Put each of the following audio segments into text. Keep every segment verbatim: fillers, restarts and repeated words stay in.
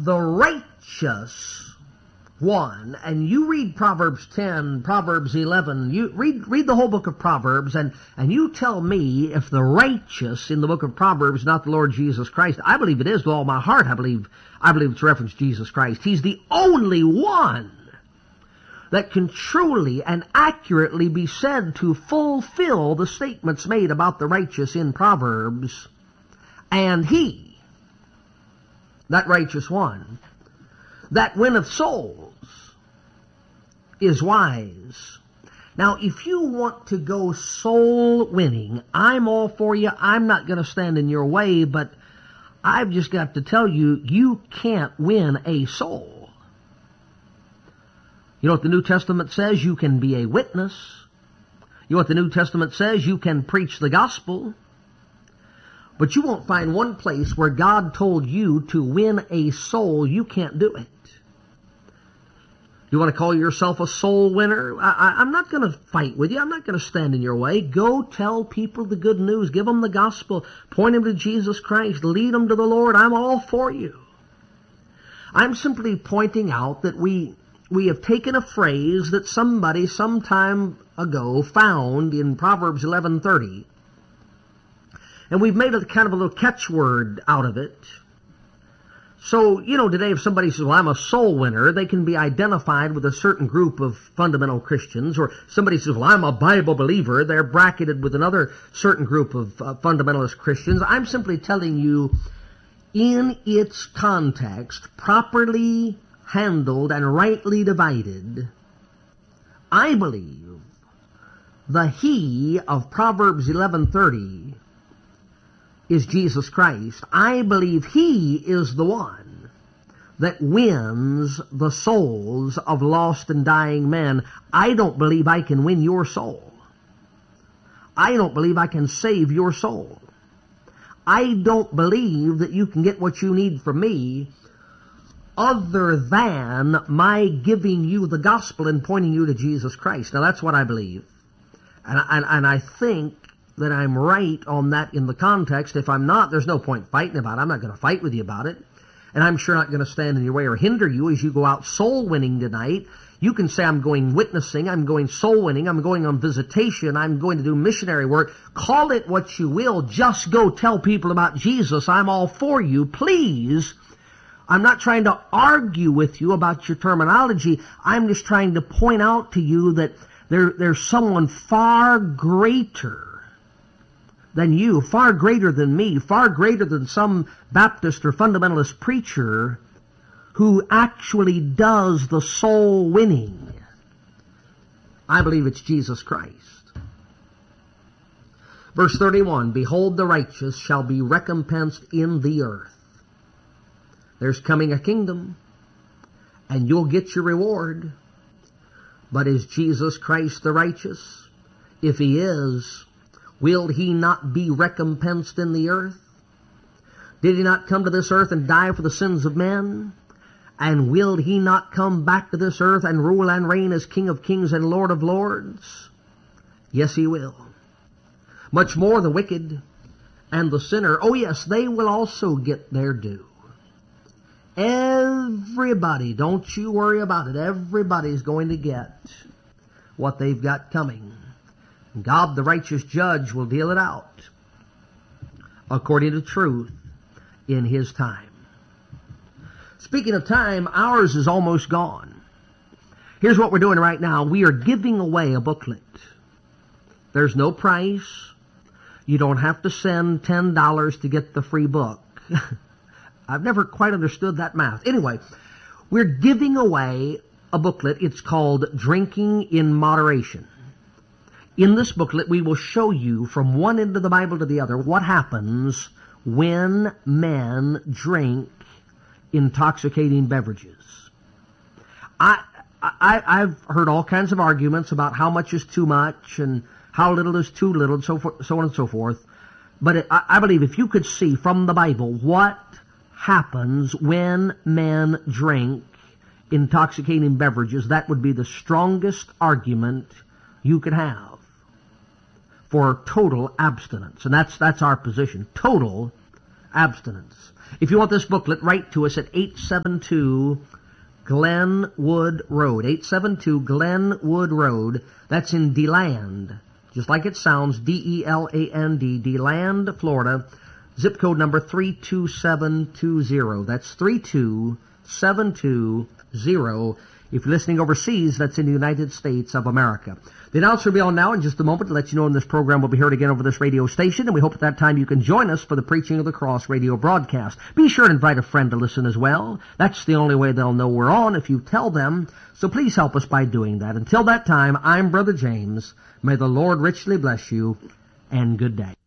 the righteous one, and you read Proverbs ten, Proverbs eleven, you read read the whole book of Proverbs, and, and you tell me if the righteous in the book of Proverbs is not the Lord Jesus Christ. I believe it is with all my heart. I believe I believe it's referenced Jesus Christ. He's the only one that can truly and accurately be said to fulfill the statements made about the righteous in Proverbs. And he, that righteous one, that winneth souls, is wise. Now, if you want to go soul winning, I'm all for you. I'm not going to stand in your way, but I've just got to tell you, you can't win a soul. You know what the New Testament says? You can be a witness. You know what the New Testament says? You can preach the gospel. But you won't find one place where God told you to win a soul. You can't do it. You want to call yourself a soul winner? I, I, I'm not going to fight with you. I'm not going to stand in your way. Go tell people the good news. Give them the gospel. Point them to Jesus Christ. Lead them to the Lord. I'm all for you. I'm simply pointing out that we... We have taken a phrase that somebody some time ago found in Proverbs eleven thirty, and we've made a kind of a little catchword out of it. So, you know, today if somebody says, well, I'm a soul winner, they can be identified with a certain group of fundamental Christians, or somebody says, well, I'm a Bible believer, they're bracketed with another certain group of uh, fundamentalist Christians. I'm simply telling you, in its context, properly handled and rightly divided, I believe the he of Proverbs eleven thirty is Jesus Christ. I believe he is the one that wins the souls of lost and dying men. I don't believe I can win your soul. I don't believe I can save your soul. I don't believe that you can get what you need from me other than my giving you the gospel and pointing you to Jesus Christ. Now, that's what I believe. And, and, and I think that I'm right on that in the context. If I'm not, there's no point fighting about it. I'm not going to fight with you about it. And I'm sure not going to stand in your way or hinder you as you go out soul winning tonight. You can say, I'm going witnessing, I'm going soul winning, I'm going on visitation, I'm going to do missionary work. Call it what you will. Just go tell people about Jesus. I'm all for you. Please. I'm not trying to argue with you about your terminology. I'm just trying to point out to you that there, there's someone far greater than you, far greater than me, far greater than some Baptist or fundamentalist preacher who actually does the soul winning. I believe it's Jesus Christ. Verse thirty-one, behold, the righteous shall be recompensed in the earth. There's coming a kingdom, and you'll get your reward. But is Jesus Christ the righteous? If he is, will he not be recompensed in the earth? Did he not come to this earth and die for the sins of men? And will he not come back to this earth and rule and reign as King of kings and Lord of lords? Yes, he will. Much more the wicked and the sinner. Oh yes, they will also get their due. Everybody, don't you worry about it. Everybody's going to get what they've got coming. God, the righteous judge, will deal it out according to truth in his time. Speaking of time, ours is almost gone. Here's what we're doing right now. We are giving away a booklet. There's no price. You don't have to send ten dollars to get the free book. I've never quite understood that math. Anyway, we're giving away a booklet. It's called Drinking in Moderation. In this booklet, we will show you from one end of the Bible to the other what happens when men drink intoxicating beverages. I, I, I've heard all kinds of arguments about how much is too much and how little is too little, and so forth, so on and so forth. But it, I, I believe if you could see from the Bible what happens when men drink intoxicating beverages, that would be the strongest argument you could have for total abstinence. And that's that's our position, total abstinence. If you want this booklet, write to us at eight seven two Glenwood Road. eight seven two Glenwood Road. That's in DeLand. Just like it sounds, D E L A N D, DeLand, Florida. Zip code number three two seven two zero. That's three two seven two zero. If you're listening overseas, that's in the United States of America. The announcer will be on now in just a moment to let you know when this program will be heard again over this radio station, and we hope at that time you can join us for the Preaching of the Cross radio broadcast. Be sure to invite a friend to listen as well. That's the only way they'll know we're on if you tell them, so please help us by doing that. Until that time, I'm Brother James. May the Lord richly bless you, and good day.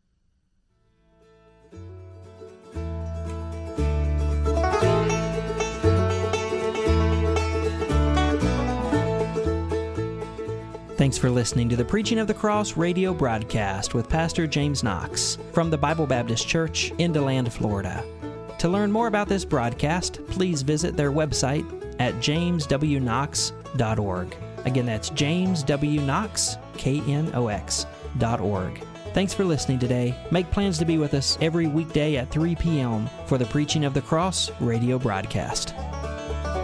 Thanks for listening to the Preaching of the Cross radio broadcast with Pastor James Knox from the Bible Baptist Church in DeLand, Florida. To learn more about this broadcast, please visit their website at james w knox dot org. Again, that's james w knox, K N O X, dot org. Thanks for listening today. Make plans to be with us every weekday at three p.m. for the Preaching of the Cross radio broadcast.